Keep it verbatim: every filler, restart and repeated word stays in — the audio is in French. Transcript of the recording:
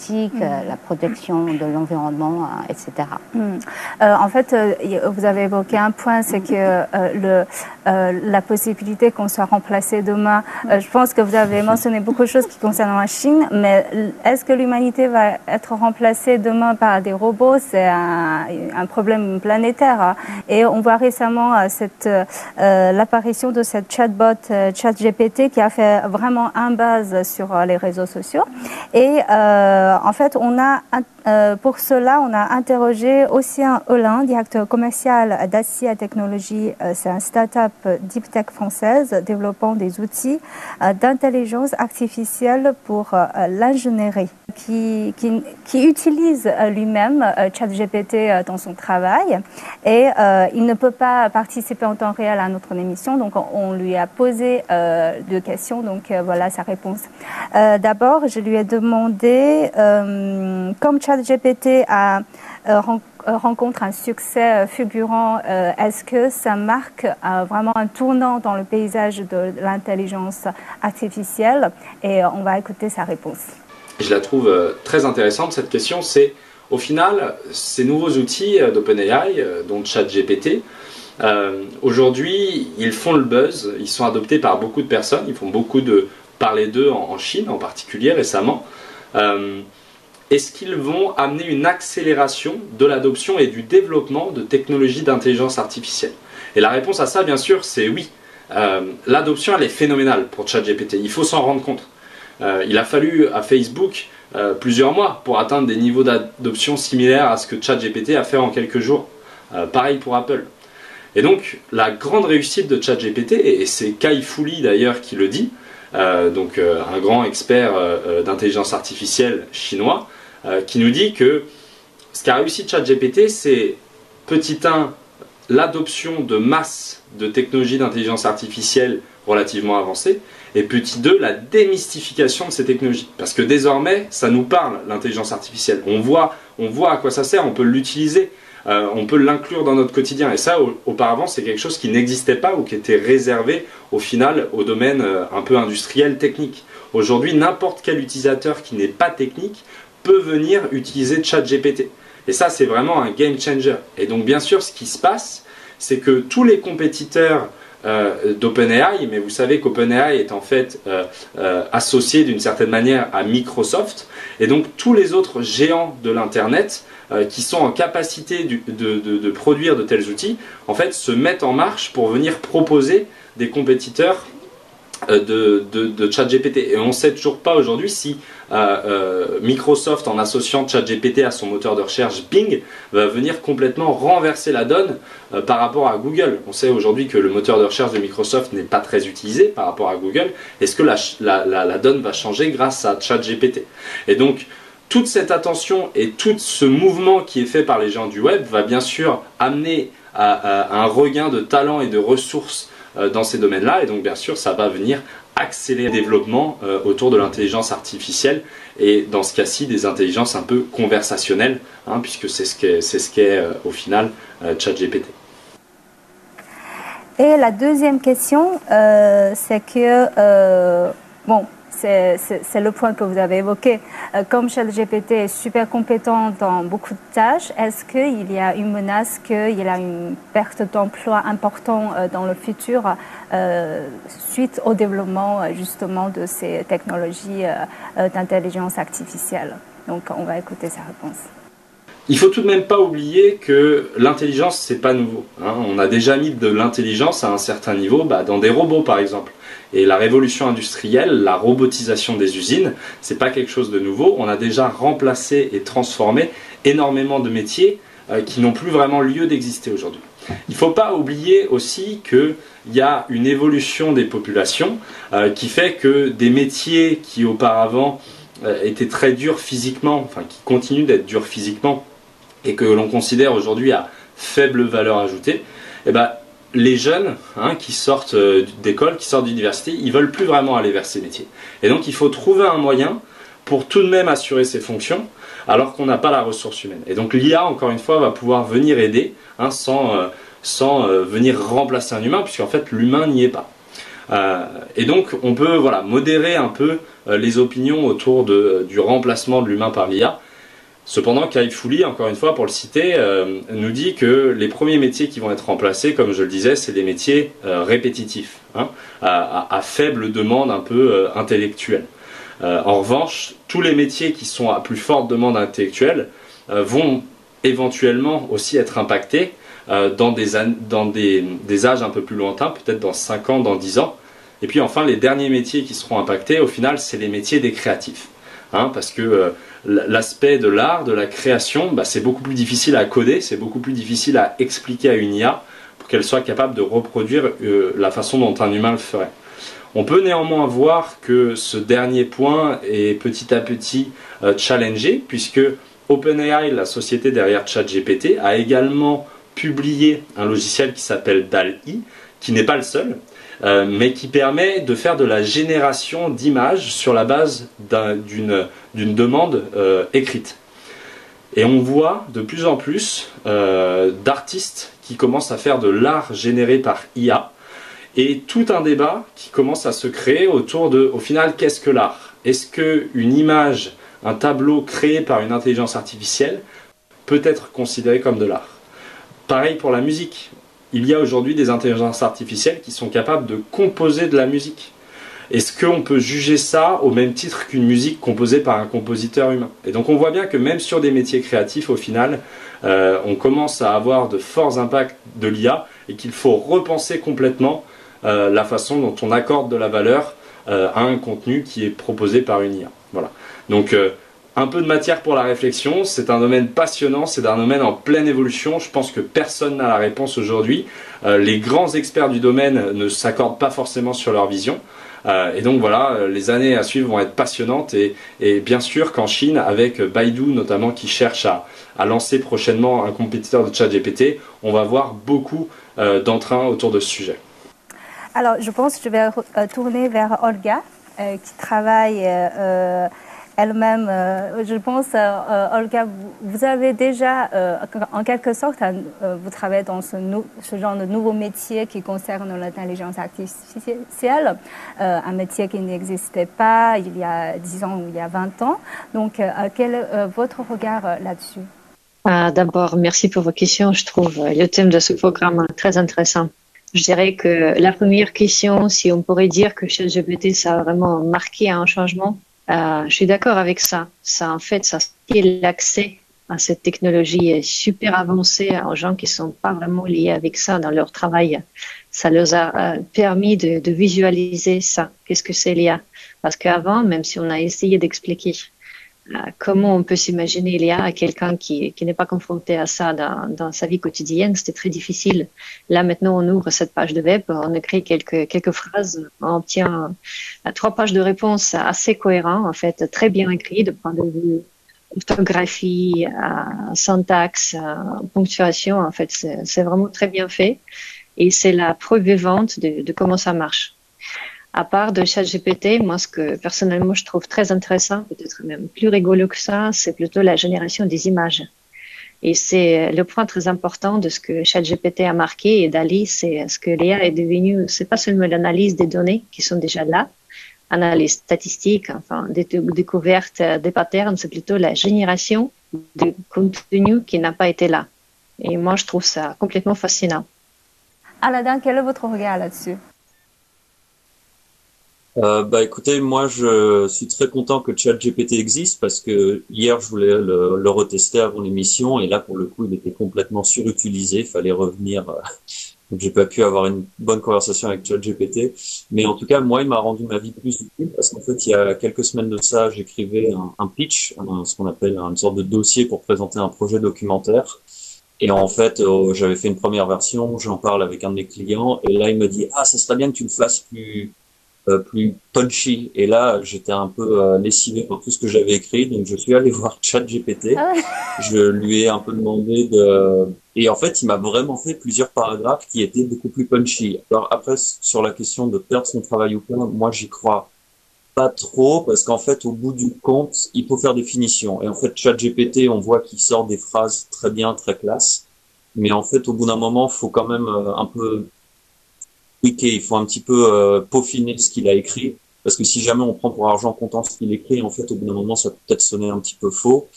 énergétique, mmh. euh, la protection de l'environnement, euh, et cetera. Mmh. Euh, en fait, euh, vous avez évoqué un point, c'est que euh, le, euh, la possibilité qu'on soit remplacé demain, euh, je pense que vous avez mentionné beaucoup de choses qui concernent la Chine, mais est-ce que l'humanité va être remplacée demain par des robots? C'est un, un problème planétaire. Hein. Et on voit récemment euh, cette, euh, l'apparition de cette chatbot euh, ChatGPT qui a fait vraiment un buzz sur euh, les réseaux sociaux. Et euh, en fait, on a, euh, pour cela, on a interrogé Océan Olin, directeur commercial d'Acia Technologies. Euh, c'est un start-up deep tech française développant des outils euh, d'intelligence artificielle pour euh, l'ingénierie, qui, qui, qui utilise euh, lui-même euh, ChatGPT euh, dans son travail. Et euh, il ne peut pas participer en temps réel à notre émission, donc on, on lui a posé euh, deux questions, donc euh, voilà sa réponse. Euh, D'abord, je lui ai demandé, euh, comme ChatGPT a euh, rencontre un succès fulgurant, euh, est-ce que ça marque euh, vraiment un tournant dans le paysage de l'intelligence artificielle? Et euh, on va écouter sa réponse. Je la trouve euh, très intéressante cette question. C'est au final ces nouveaux outils euh, d'OpenAI, euh, dont ChatGPT, euh, aujourd'hui ils font le buzz, ils sont adoptés par beaucoup de personnes, ils font beaucoup de parler d'eux en, en Chine en particulier récemment. Euh, Est-ce qu'ils vont amener une accélération de l'adoption et du développement de technologies d'intelligence artificielle? Et la réponse à ça, bien sûr, c'est oui. Euh, l'adoption, elle est phénoménale pour ChatGPT. Il faut s'en rendre compte. Euh, il a fallu à Facebook euh, plusieurs mois pour atteindre des niveaux d'adoption similaires à ce que ChatGPT a fait en quelques jours. Euh, pareil pour Apple. Et donc, la grande réussite de ChatGPT, et c'est Kai Fu Lee d'ailleurs qui le dit, euh, donc euh, un grand expert euh, d'intelligence artificielle chinois, Euh, qui nous dit que ce qu'a réussi ChatGPT, c'est petit un, l'adoption de masse de technologies d'intelligence artificielle relativement avancées, et petit deux, la démystification de ces technologies. Parce que désormais, ça nous parle, l'intelligence artificielle. On voit, on voit à quoi ça sert, on peut l'utiliser, euh, on peut l'inclure dans notre quotidien. Et ça, au, auparavant, c'est quelque chose qui n'existait pas ou qui était réservé, au final, au domaine euh, un peu industriel, technique. Aujourd'hui, n'importe quel utilisateur qui n'est pas technique peut venir utiliser ChatGPT. Et ça, c'est vraiment un game changer. Et donc, bien sûr, ce qui se passe, c'est que tous les compétiteurs euh, d'OpenAI, mais vous savez qu'OpenAI est en fait euh, euh, associé d'une certaine manière à Microsoft, et donc tous les autres géants de l'Internet euh, qui sont en capacité du, de, de, de produire de tels outils, en fait, se mettent en marche pour venir proposer des compétiteurs de, de, de ChatGPT. Et on ne sait toujours pas aujourd'hui si euh, euh, Microsoft, en associant ChatGPT à son moteur de recherche Bing, va venir complètement renverser la donne euh, par rapport à Google. On sait aujourd'hui que le moteur de recherche de Microsoft n'est pas très utilisé par rapport à Google. Est-ce que la, la, la, la donne va changer grâce à ChatGPT? Et donc, toute cette attention et tout ce mouvement qui est fait par les gens du web va bien sûr amener à, à, à un regain de talent et de ressources dans ces domaines-là, et donc bien sûr ça va venir accélérer le développement euh, autour de l'intelligence artificielle, et dans ce cas-ci des intelligences un peu conversationnelles, hein, puisque c'est ce qu'est c'est ce qu'est euh, au final euh, ChatGPT. Et la deuxième question, euh, c'est que euh, bon, c'est le point que vous avez évoqué. Euh, comme ChatGPT est super compétent dans beaucoup de tâches, est-ce qu'il y a une menace qu'il y a une perte d'emploi importante euh, dans le futur euh, suite au développement euh, justement de ces technologies euh, euh, d'intelligence artificielle? Donc on va écouter sa réponse. Il faut tout de même pas oublier que l'intelligence, c'est pas nouveau, hein. On a déjà mis de l'intelligence à un certain niveau bah, dans des robots par exemple. Et la révolution industrielle, la robotisation des usines, c'est pas quelque chose de nouveau. On a déjà remplacé et transformé énormément de métiers euh, qui n'ont plus vraiment lieu d'exister aujourd'hui. Il ne faut pas oublier aussi qu'il y a une évolution des populations euh, qui fait que des métiers qui auparavant euh, étaient très durs physiquement, enfin qui continuent d'être durs physiquement, et que l'on considère aujourd'hui à faible valeur ajoutée, eh ben, les jeunes hein, qui sortent euh, d'école, qui sortent d'université, ils ne veulent plus vraiment aller vers ces métiers. Et donc il faut trouver un moyen pour tout de même assurer ces fonctions, alors qu'on n'a pas la ressource humaine. Et donc l'I A, encore une fois, va pouvoir venir aider, hein, sans, euh, sans euh, venir remplacer un humain, puisqu'en fait l'humain n'y est pas. Euh, et donc on peut voilà, modérer un peu euh, les opinions autour de, du remplacement de l'humain par l'I A. Cependant, Kai Fu Lee, encore une fois pour le citer, euh, nous dit que les premiers métiers qui vont être remplacés, comme je le disais, c'est des métiers euh, répétitifs, hein, à, à, à faible demande un peu euh, intellectuelle. Euh, en revanche, tous les métiers qui sont à plus forte demande intellectuelle euh, vont éventuellement aussi être impactés euh, dans, des, dans des, des âges un peu plus lointains, peut-être dans cinq ans, dans dix ans. Et puis enfin, les derniers métiers qui seront impactés, au final, c'est les métiers des créatifs. Hein, parce que euh, l'aspect de l'art, de la création, bah, c'est beaucoup plus difficile à coder, c'est beaucoup plus difficile à expliquer à une I A pour qu'elle soit capable de reproduire euh, la façon dont un humain le ferait. On peut néanmoins voir que ce dernier point est petit à petit euh, challengé, puisque OpenAI, la société derrière ChatGPT, a également publié un logiciel qui s'appelle D A L L-E, qui n'est pas le seul, euh, mais qui permet de faire de la génération d'images sur la base d'une d'une demande euh, écrite. Et on voit de plus en plus euh, d'artistes qui commencent à faire de l'art généré par I A, et tout un débat qui commence à se créer autour de, au final, qu'est-ce que l'art? Est-ce qu'une image, un tableau créé par une intelligence artificielle peut être considéré comme de l'art? Pareil pour la musique. Il y a aujourd'hui des intelligences artificielles qui sont capables de composer de la musique. Est-ce qu'on peut juger ça au même titre qu'une musique composée par un compositeur humain? Et donc on voit bien que même sur des métiers créatifs, au final, euh, on commence à avoir de forts impacts de l'I A et qu'il faut repenser complètement euh, la façon dont on accorde de la valeur euh, à un contenu qui est proposé par une I A. Voilà. Donc euh, un peu de matière pour la réflexion, c'est un domaine passionnant, c'est un domaine en pleine évolution. Je pense que personne n'a la réponse aujourd'hui. Euh, les grands experts du domaine ne s'accordent pas forcément sur leur vision. Euh, et donc voilà, les années à suivre vont être passionnantes et, et bien sûr qu'en Chine, avec Baidu notamment qui cherche à, à lancer prochainement un compétiteur de ChatGPT, on va voir beaucoup euh, d'entrain autour de ce sujet. Alors je pense que je vais euh, tourner vers Olga euh, qui travaille euh, elle-même. Euh, je pense, euh, Olga, vous, vous avez déjà, euh, en quelque sorte, un, euh, vous travaillez dans ce, nou ce genre de nouveau métier qui concerne l'intelligence artificielle, euh, un métier qui n'existait pas il y a dix ans ou il y a vingt ans. Donc, euh, quel est euh, votre regard euh, là-dessus? Ah, d'abord, merci pour vos questions. Je trouve le thème de ce programme très intéressant. Je dirais que la première question, si on pourrait dire que chez G P T, ça a vraiment marqué un changement, Euh, je suis d'accord avec ça. Ça, en fait, ça c'est l'accès à cette technologie est super avancée aux gens qui sont pas vraiment liés avec ça dans leur travail. Ça leur a euh, permis de, de visualiser ça. Qu'est-ce que c'est l'I A? Parce qu'avant, même si on a essayé d'expliquer euh, comment on peut s'imaginer l'I A à quelqu'un qui, qui n'est pas confronté à ça dans, dans sa vie quotidienne, c'était très difficile. Là, maintenant, on ouvre cette page de web, on écrit quelques, quelques phrases, on obtient euh, trois pages de réponses assez cohérentes, en fait, très bien écrites, de point de vue orthographie, euh, syntaxe, euh, ponctuation. En fait, c'est vraiment très bien fait. Et c'est la preuve vivante de, de comment ça marche. À part de ChatGPT, moi, ce que personnellement je trouve très intéressant, peut-être même plus rigolo que ça, c'est plutôt la génération des images. Et c'est le point très important de ce que ChatGPT a marqué et D A L L-E, c'est ce que l'I A est devenu, c'est pas seulement l'analyse des données qui sont déjà là, analyse statistique, enfin, des découvertes des patterns, c'est plutôt la génération de contenu qui n'a pas été là. Et moi, je trouve ça complètement fascinant. Aladin, quel est votre regard là-dessus? Euh, bah écoutez, moi je suis très content que ChatGPT existe parce que hier je voulais le, le retester avant l'émission et là pour le coup il était complètement surutilisé, il fallait revenir, donc j'ai pas pu avoir une bonne conversation avec ChatGPT. Mais en tout cas moi il m'a rendu ma vie plus utile parce qu'en fait il y a quelques semaines de ça j'écrivais un, un pitch, un, ce qu'on appelle une sorte de dossier pour présenter un projet documentaire. Et en fait, euh, j'avais fait une première version, j'en parle avec un de mes clients, et là il me dit « Ah, ça serait bien que tu le fasses plus euh, plus punchy ». Et là, j'étais un peu euh, lessivé par tout ce que j'avais écrit, donc je suis allé voir ChatGPT, Ah ouais. je lui ai un peu demandé de... Et en fait, il m'a vraiment fait plusieurs paragraphes qui étaient beaucoup plus punchy. Alors après, sur la question de perdre son travail ou pas, moi j'y crois pas trop, parce qu'en fait, au bout du compte, il faut faire des finitions. Et en fait, ChatGPT, on voit qu'il sort des phrases très bien, très classe. Mais en fait, au bout d'un moment, il faut quand même euh, un peu tweaker, il faut un petit peu euh, peaufiner ce qu'il a écrit. parce que si jamais on prend pour argent comptant ce qu'il écrit, en fait, au bout d'un moment, ça peut peut-être sonner un petit peu faux.